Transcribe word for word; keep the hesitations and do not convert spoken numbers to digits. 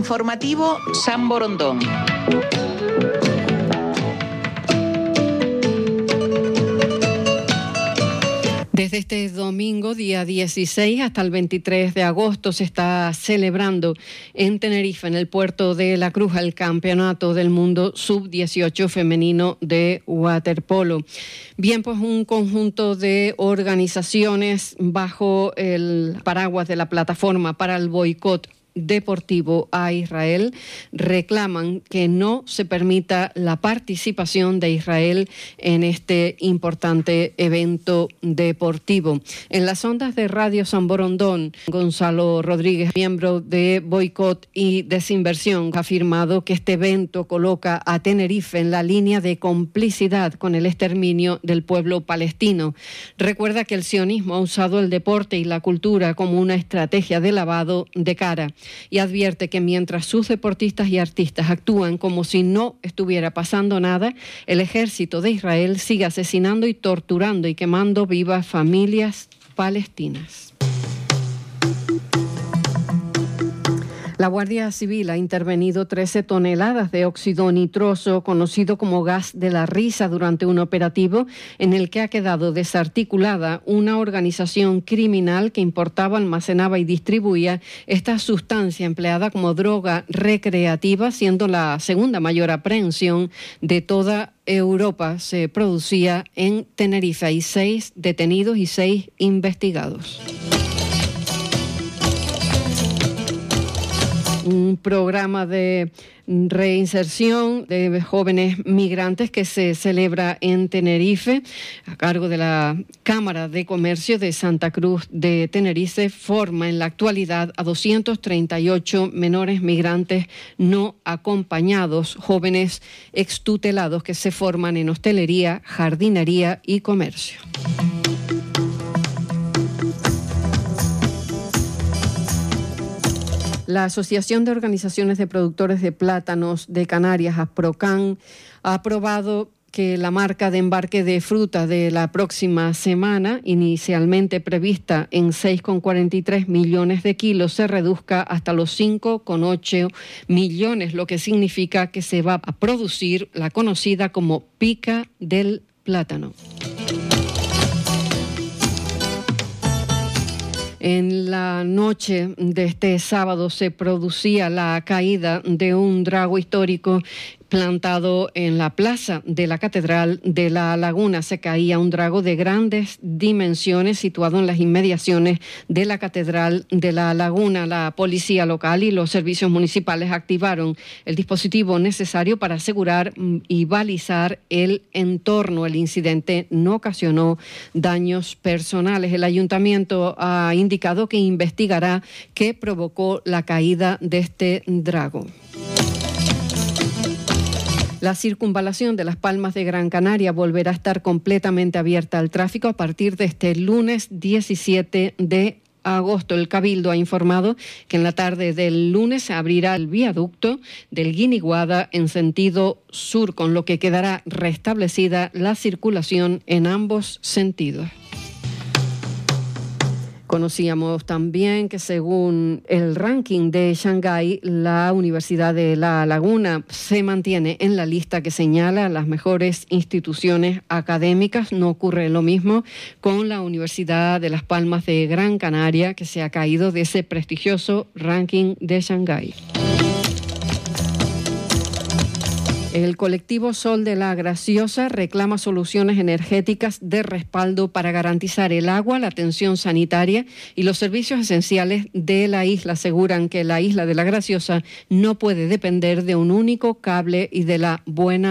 Informativo San Borondón. Desde este domingo, día dieciséis, hasta el veintitrés de agosto, se está celebrando en Tenerife, en el puerto de La Cruz, el Campeonato del Mundo sub dieciocho femenino de waterpolo. Bien, pues un conjunto de organizaciones bajo el paraguas de la Plataforma para el Boicot Deportivo a Israel reclaman que no se permita la participación de Israel en este importante evento deportivo. En las ondas de Radio San Borondón, Gonzalo Rodríguez, miembro de Boicot y Desinversión, ha afirmado que este evento coloca a Tenerife en la línea de complicidad con el exterminio del pueblo palestino. Recuerda que el sionismo ha usado el deporte y la cultura como una estrategia de lavado de cara, y advierte que mientras sus deportistas y artistas actúan como si no estuviera pasando nada, el ejército de Israel sigue asesinando y torturando y quemando vivas familias palestinas. La Guardia Civil ha intervenido trece toneladas de óxido nitroso, conocido como gas de la risa, durante un operativo en el que ha quedado desarticulada una organización criminal que importaba, almacenaba y distribuía esta sustancia empleada como droga recreativa, siendo la segunda mayor aprehensión de toda Europa. Se producía en Tenerife. Hay seis detenidos y seis investigados. Un programa de reinserción de jóvenes migrantes que se celebra en Tenerife a cargo de la Cámara de Comercio de Santa Cruz de Tenerife forma en la actualidad a doscientos treinta y ocho menores migrantes no acompañados, jóvenes extutelados que se forman en hostelería, jardinería y comercio. La Asociación de Organizaciones de Productores de Plátanos de Canarias, ASPROCAN, ha aprobado que la marca de embarque de fruta de la próxima semana, inicialmente prevista en seis coma cuarenta y tres millones de kilos, se reduzca hasta los cinco coma ocho millones, lo que significa que se va a producir la conocida como pica del plátano. En la noche de este sábado se producía la caída de un drago histórico plantado en la plaza de la Catedral de La Laguna. Se caía un drago de grandes dimensiones situado en las inmediaciones de la Catedral de La Laguna. La policía local y los servicios municipales activaron el dispositivo necesario para asegurar y balizar el entorno. El incidente no ocasionó daños personales. El ayuntamiento ha indicado que investigará qué provocó la caída de este drago. La circunvalación de Las Palmas de Gran Canaria volverá a estar completamente abierta al tráfico a partir de este lunes diecisiete de agosto. El Cabildo ha informado que en la tarde del lunes se abrirá el viaducto del Guiniguada en sentido sur, con lo que quedará restablecida la circulación en ambos sentidos. Conocíamos también que según el ranking de Shanghái, la Universidad de La Laguna se mantiene en la lista que señala las mejores instituciones académicas. No ocurre lo mismo con la Universidad de Las Palmas de Gran Canaria, que se ha caído de ese prestigioso ranking de Shanghái. El colectivo Sol de la Graciosa reclama soluciones energéticas de respaldo para garantizar el agua, la atención sanitaria y los servicios esenciales de la isla. Aseguran que la isla de la Graciosa no puede depender de un único cable y de la buena